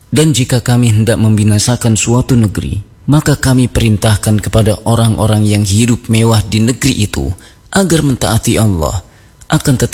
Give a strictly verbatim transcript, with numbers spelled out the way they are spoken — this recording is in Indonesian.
Dan jika kami hendak membinasakan suatu negeri, maka kami perintahkan kepada orang-orang yang hidup mewah di negeri itu agar mentaati Allah, akan tetapi